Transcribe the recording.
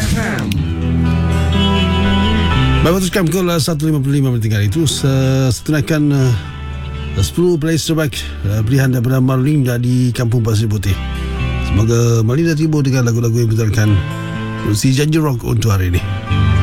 FM. Baik, teruskan pukul 1.55 menit tinggal itu. Setunaikan 10 playlist terbaik pilihan daripada Marlinda di Kampung Pasir Putih. Semoga Marlinda tiba dengan lagu-lagu yang bertarkan. Produksi Janji Rock untuk hari ini.